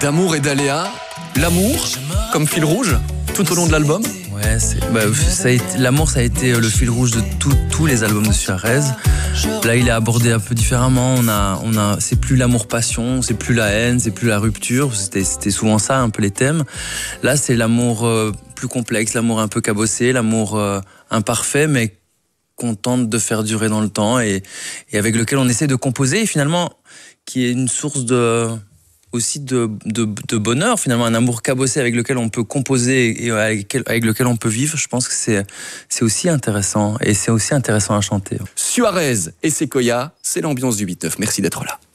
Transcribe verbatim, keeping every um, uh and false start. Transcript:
d'amour et d'aléas. L'amour, comme fil rouge, tout au long de l'album. Ouais, bah, l'amour, ça a été le fil rouge de tout, tous les albums de Suarez. Là, il est abordé un peu différemment. On a, on a, c'est plus l'amour-passion, c'est plus la haine, c'est plus la rupture. C'était, c'était souvent ça, un peu les thèmes. Là, c'est l'amour euh, plus complexe, l'amour un peu cabossé, l'amour euh, imparfait, mais qu'on tente de faire durer dans le temps et, et avec lequel on essaie de composer, et finalement, qui est une source de... aussi de, de, de bonheur, finalement, un amour cabossé avec lequel on peut composer et avec, avec lequel on peut vivre. Je pense que c'est, c'est aussi intéressant, et c'est aussi intéressant à chanter. Suarez et Sequoia, c'est l'ambiance du huit neuf. Merci d'être là.